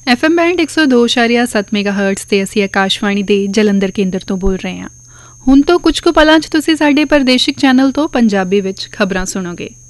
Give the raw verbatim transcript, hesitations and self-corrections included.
F M band ਇੱਕ ਸੌ ਦੋ ਇਸ਼ਾਰੀਆ ਸੱਤ ਮੈਗਾਹਰਟਜ਼ ਤੇ ਅਸੀਂ ਆਕਾਸ਼ਵਾਣੀ ਦੇ ਜਲੰਧਰ ਕੇਂਦਰ ਤੋਂ ਬੋਲ ਰਹੇ ਹਾਂ। ਹੁਣ ਤੋਂ ਕੁਝ ਕੁ ਪਲਾਂ 'ਚ ਤੁਸੀਂ ਸਾਡੇ ਪ੍ਰਦੇਸ਼ਿਕ ਚੈਨਲ ਤੋਂ ਪੰਜਾਬੀ ਵਿੱਚ ਖਬਰਾਂ ਸੁਣੋਗੇ।